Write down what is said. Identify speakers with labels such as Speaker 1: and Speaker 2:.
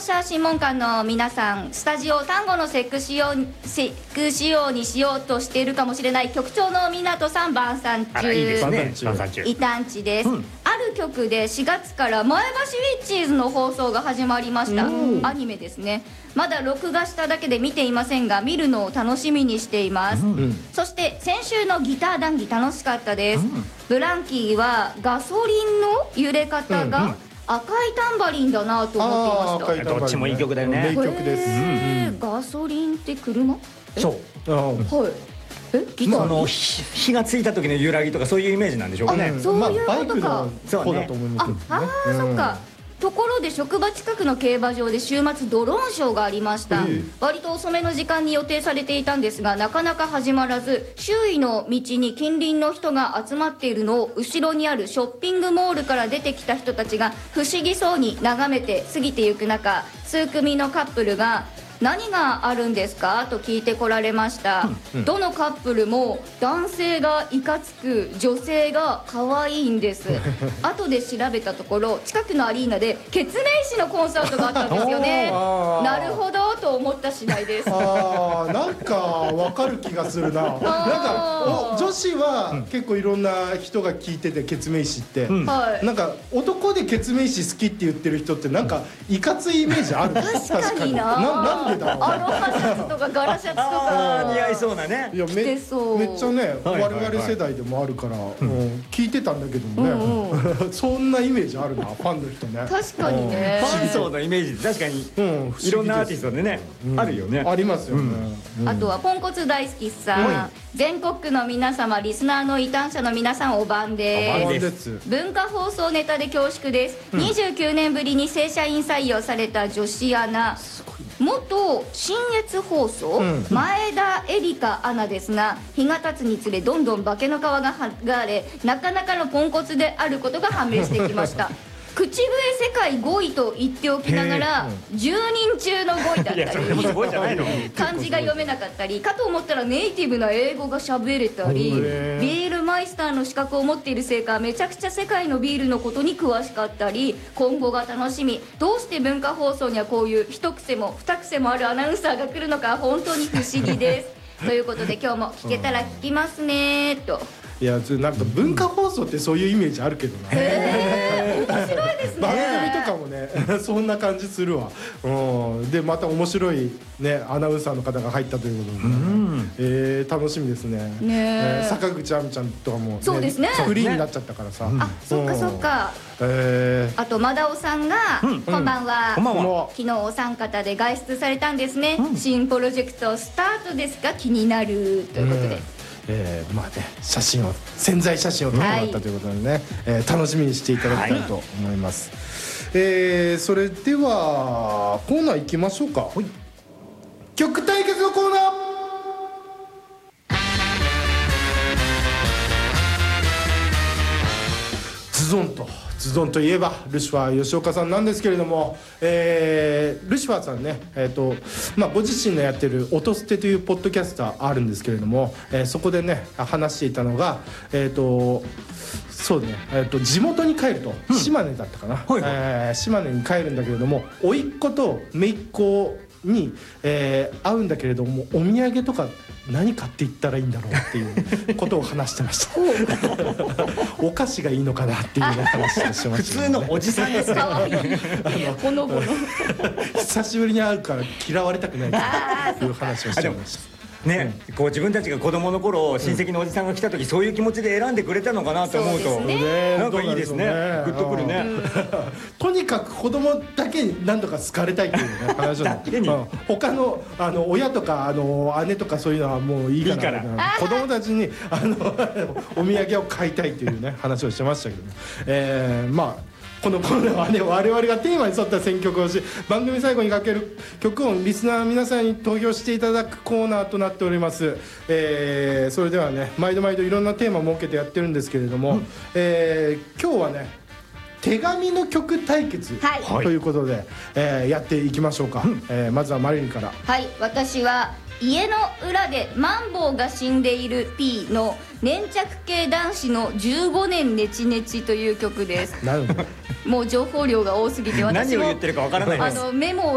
Speaker 1: シャ審問官の皆さん、スタジオ単語のセック仕様にしようとしているかもしれない局長の湊さん、晩餐中。
Speaker 2: いいですね。
Speaker 1: 異端地です、ある局で4月から前橋ウィッチーズの放送が始まりました。アニメですね。まだ録画しただけで見ていませんが、見るのを楽しみにしています、そして先週のギター談義楽しかったです、ブランキーはガソリンの揺れ方が赤いタンバリンだなと思っていました。
Speaker 2: どっちもいい曲だよね。
Speaker 3: 名曲です。
Speaker 1: ガソリンって車？
Speaker 2: そう。
Speaker 1: はい。ギターに
Speaker 2: 火がついた時の揺らぎとかそういうイメージなんでしょうかね。
Speaker 1: そういうことか。
Speaker 3: そうだと思います。
Speaker 1: そっか。ところで職場近くの競馬場で週末ドローンショーがありました、割と遅めの時間に予定されていたんですが、なかなか始まらず、周囲の道に近隣の人が集まっているのを後ろにあるショッピングモールから出てきた人たちが不思議そうに眺めて過ぎてゆく中、数組のカップルが何があるんですかと聞いてこられました、どのカップルも男性がいかつく女性が可愛いんです後で調べたところ、近くのアリーナでケツメイシのコンサートがあったんですよねなるほどと思った次第です。
Speaker 3: なんかわかる気がするな。なんか女子は結構いろんな人が聞いてて、ケツメイシって、なんか男でケツメイシ好きって言ってる人ってなんかいかついイメージある。
Speaker 1: 確かにな。アロハシャツとかガラシャツとか
Speaker 2: 似合いそうなね。
Speaker 3: いやめっちゃね、我々世代でもあるから聞いてたんだけどもね、そんなイメージあるな、ファンの人ね。
Speaker 1: 確かにね。
Speaker 2: ファン層のイメージ確かにいろんなアーティストでねあるよね。
Speaker 3: ありますよね。
Speaker 1: あとはポンコツ大好きさん、全国区の皆様、リスナーの異端者の皆さん、お晩です。文化放送ネタで恐縮です、29年ぶりに正社員採用された女子アナ、元信越放送、前田絵里香アナですが、日が経つにつれどんどん化けの皮が剥がれ、なかなかのポンコツであることが判明してきました口笛世界5位と言っておきながら10人中の5位だったり漢字が読めなかったり、かと思ったらネイティブな英語が喋れたり、ビールマイスターの資格を持っているせいかめちゃくちゃ世界のビールのことに詳しかったり、今後が楽しみ。どうして文化放送にはこういう一癖も二癖もあるアナウンサーが来るのか本当に不思議ですということで、今日も聞けたら聞きますねと。
Speaker 3: いや、なんか文化放送ってそういうイメージあるけどな。
Speaker 1: 面白いですね。
Speaker 3: 番組とかもねそんな感じするわ。でまた面白いねアナウンサーの方が入ったということで、楽しみですね。坂口亜美ちゃんとかも
Speaker 1: そうですね、
Speaker 3: フリーになっちゃったからさ。
Speaker 1: あ、そっかそっか。あとマダオさんがこんばんは、昨日お三方で外出されたんですね。新プロジェクトスタートですが気になるということで、
Speaker 3: まあね、宣材写真を撮ってもらったということでね、楽しみにしていただきたいと思います。それではコーナー行きましょうか。曲対決のコーナー。ズドンといえばルシファー吉岡さんなんですけれども、ルシファーさんね、ご自身のやってる「音捨て」というポッドキャスターあるんですけれども、そこでね話していたのがそうね、地元に帰ると、島根だったかな、島根に帰るんだけれども、甥っ子と姪っ子に、会うんだけれども、お土産とか何買っていったらいいんだろうっていうことを話してましたお菓子がいいのかなっていう話をしてました、
Speaker 2: 普通のおじさんですか
Speaker 1: ほのぼの
Speaker 3: 久しぶりに会うから嫌われたくないという話をしてました。
Speaker 2: ね、こう自分たちが子供の頃親戚のおじさんが来た時そういう気持ちで選んでくれたのかなと思うとなんかいいですね。グッとくるね。
Speaker 3: とにかく子供だけに何とか好かれたいっていう話だけに、他の親とか姉とかそういうのはもういいから子供たちにお土産を買いたいっていうね話をしてましたけど、まあこのコーナーはね、我々がテーマに沿った選曲をし、番組最後にかける曲をリスナーの皆さんに投票していただくコーナーとなっております。それではね、毎度いろんなテーマを設けてやってるんですけれども、今日はね手紙の曲対決ということで、やっていきましょうか。まずはマリリンから。
Speaker 1: はい、私は家の裏でマンボウが死んでいる P の粘着系男子の15年ネチネチという曲です。もう情報量が多すぎて私も
Speaker 2: 何を言ってるかわからないです。
Speaker 1: メモを